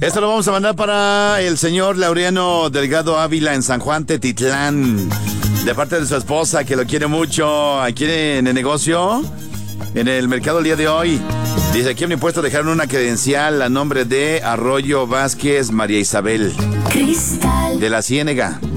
Esto lo vamos a mandar para el señor Laureano Delgado Ávila en San Juan Tetitlán, de parte de su esposa, que lo quiere mucho. Aquí en el negocio, en el mercado el día de hoy. Dice, aquí en mi puesto dejaron una credencial a nombre de Arroyo Vázquez María Isabel Cristal de la Ciénega.